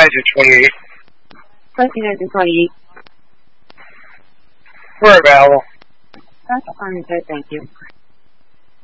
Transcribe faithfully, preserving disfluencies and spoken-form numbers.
nineteen twenty-eight. nineteen twenty-eight. We're available. That's fine, sir. Thank you.